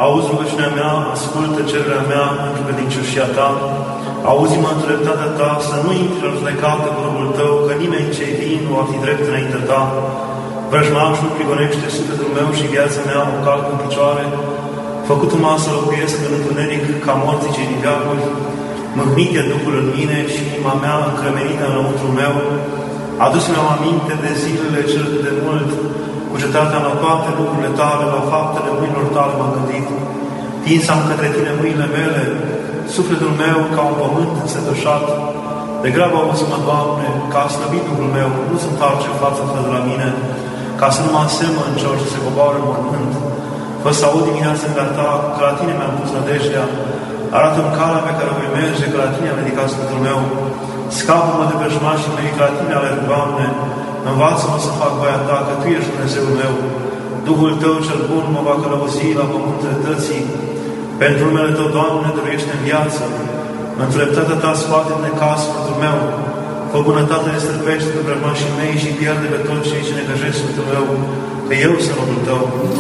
auzi rugăciunea mea, ascultă cererea mea pentru credincioșia ta, auzi-mă în dreptatea ta, să nu intri în judecată cu robul tău, că nimeni ce-i vin nu va fi drept înaintea ta. Vrăjmașul prigonește sufletul meu și viața mea o calcă în picioare, făcut-mă să locuiesc în întuneric ca morții cei din veacuri, mâhnit de Duhul în mine și inima mea încremenită înăuntrul meu, adus-mi-am aminte de zilele cele de mult, cugetarea la toate lucrurile tale, la faptele mâinilor tale m-am gândit. Tinsam către tine mâinile mele, sufletul meu ca un pământ însetoșat. Degrabă auzi-mă, Doamne, că a slăbit Duhul meu, nu sunt alce față de la mine, ca să nu mă asemăn celor ce se coboară în mormânt. Fă să aud dimineața de la ta, că la tine mi-am pus nădejdea. Arată-mi calea pe care o voi merge, că la tine am ridicat sufletul meu. Scapă-mă de vrăjmașii mei, că la tine alerg, Doamne. Învață-mă să fac voia ta, că tu ești Dumnezeul meu. Duhul tău cel bun mă va călăuzi la pământul dreptății. Pentru numele tău, Doamne, dăruiește în viață. Înțeleptatea ta scoate din necaz sfântul meu. Fă bunătate de străpește pe vrăjmașii mei și pierde pe toți cei ce necăjesc sfântul meu, că eu sunt robul tău.